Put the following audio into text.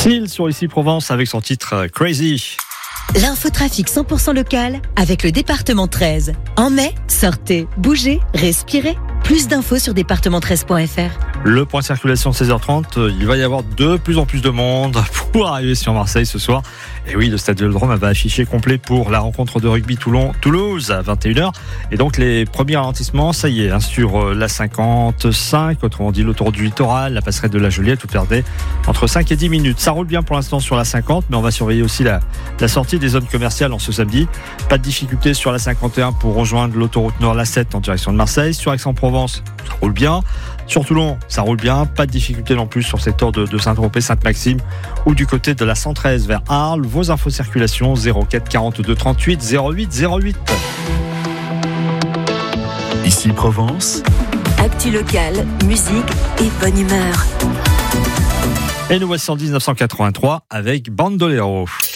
Seal sur Ici Provence avec son titre Crazy. L'infotrafic 100% local avec le département 13. En mai, sortez, bougez, respirez. Plus d'infos sur département13.fr. Le point de circulation 16h30, il va y avoir de plus en plus de monde pour arriver sur Marseille ce soir. Et oui, le stade Vélodrome va afficher complet pour la rencontre de rugby Toulon-Toulouse à 21h. Et donc les premiers ralentissements, ça y est, sur la 55, autrement dit l'autoroute du littoral, la passerelle de la Joliette, tout perdait entre 5 et 10 minutes. Ça roule bien pour l'instant sur la 50, mais on va surveiller aussi la sortie des zones commerciales en ce samedi. Pas de difficulté sur la 51 pour rejoindre l'autoroute Nord la 7 en direction de Marseille. Sur Aix-en-Provence, ça roule bien. Sur Toulon, ça roule bien. Pas de difficulté non plus sur le secteur de Saint-Tropez, Sainte-Maxime ou du côté de la 113 vers Arles. Vos infos circulation 04 42 38 08 08. Ici Provence. Actu locale, musique et bonne humeur. Et nous voici en 1983 avec Bandolero.